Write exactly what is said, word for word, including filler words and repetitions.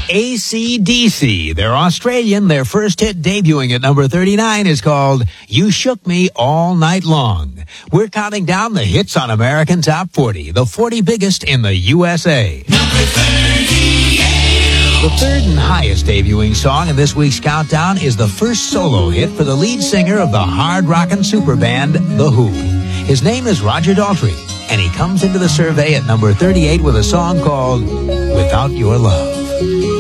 A C D C. They're Australian. Their first hit debuting at number thirty-nine is called You Shook Me All Night Long. We're counting down the hits on American Top forty, the forty biggest in the U S A. Number thirty-eight. The third and highest debuting song in this week's countdown is the first solo hit for the lead singer of the hard-rockin' super band, The Who. His name is Roger Daltrey, and he comes into the survey at number thirty-eight with a song called Without Your Love.